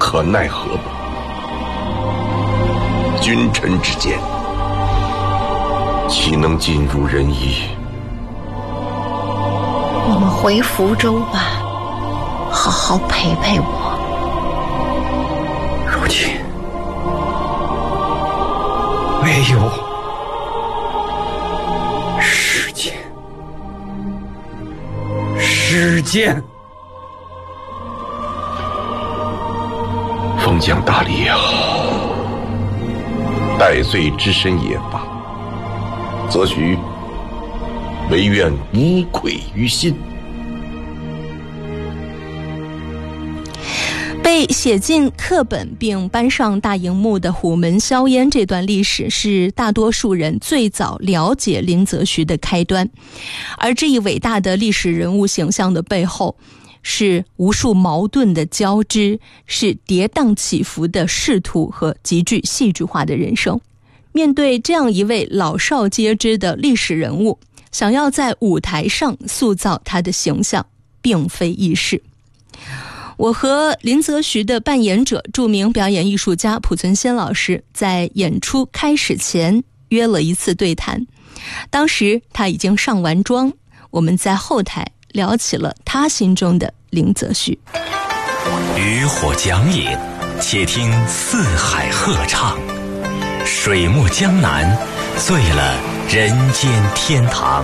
可奈何吧。君臣之间，岂能尽如人意？ 我们回福州吧，好好陪陪我。 如今唯有时间。 封疆大吏也好，戴罪之身也罢，则许唯愿无愧于心。 被写进课本并搬上大荧幕的虎门销烟这段历史，是大多数人最早了解林则徐的开端。而这一伟大的历史人物形象的背后，是无数矛盾的交织，是跌宕起伏的仕途和极具戏剧化的人生。面对这样一位老少皆知的历史人物，想要在舞台上塑造他的形象，并非易事。我和林则徐的扮演者著名表演艺术家濮存昕老师在演出开始前约了一次对谈，当时他已经上完妆，我们在后台聊起了他心中的林则徐。 渔火讲野，且听四海鹤唱，水墨江南，醉了人间天堂。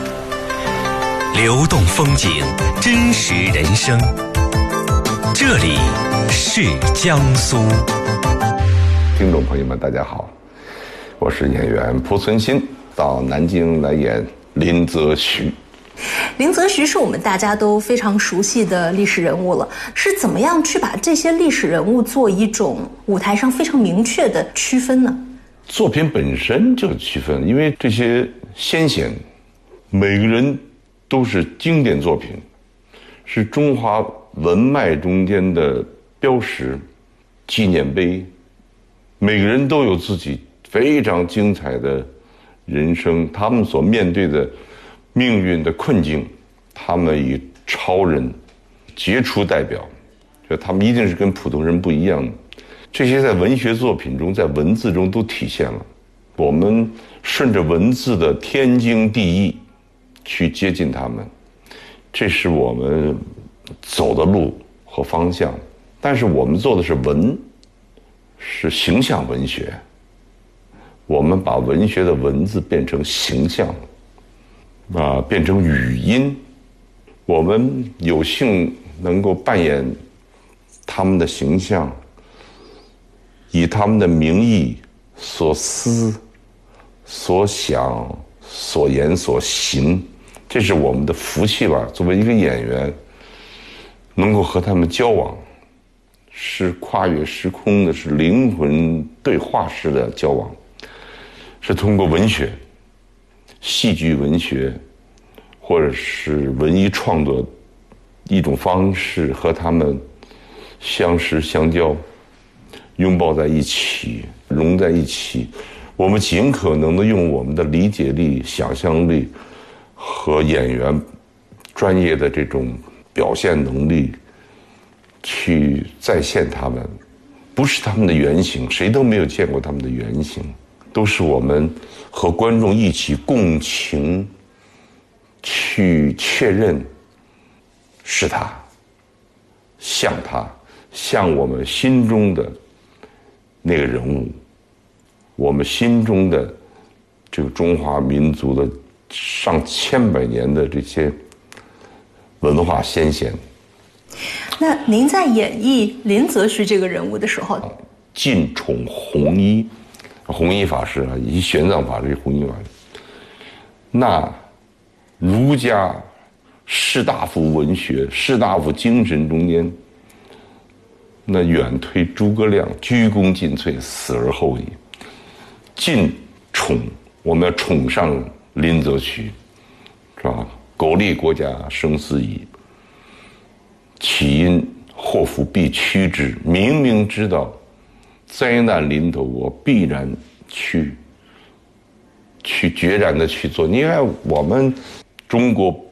流动风景，真实人生，这里是江苏。 听众朋友们大家好，我是演员濮存昕，到南京来演林则徐。 林则徐是我们大家都非常熟悉的历史人物了，是怎么样去把这些历史人物做一种舞台上非常明确的区分呢？ 作品本身就区分，因为这些先贤每个人都是经典作品，是中华文脉中间的标识、纪念碑，每个人都有自己非常精彩的人生，他们所面对的命运的困境，他们以超人杰出代表，就他们一定是跟普通人不一样的。这些在文学作品中，在文字中都体现了。我们顺着文字的天经地义去接近他们，这是我们走的路和方向。但是我们做的是是形象文学，我们把文学的文字变成形象，变成语音。我们有幸能够扮演他们的形象，以他们的名义所思所想所言所行，这是我们的福气吧。作为一个演员，能够和他们交往，是跨越时空的，是灵魂对话式的交往，是通过文学、戏剧文学或者是文艺创作一种方式和他们相识相交，拥抱在一起，融在一起。我们尽可能的用我们的理解力、想象力和演员专业的这种表现能力去再现他们，不是他们的原型，谁都没有见过他们的原型，都是我们和观众一起共情去确认是他，像我们心中的那个人物，我们心中的这个中华民族的上千百年的这些文化先贤。 那您在演绎林则徐这个人物的时候， 尽宠弘一，弘一法师以玄奘法师弘一法师，那儒家士大夫文学、士大夫精神中间，那远推诸葛亮，鞠躬尽瘁，死而后已。尽宠，我们要宠上林则徐，是吧？苟利国家生死以，岂因祸福避趋之。明明知道灾难临头，我必然去决然的去做。你看我们中国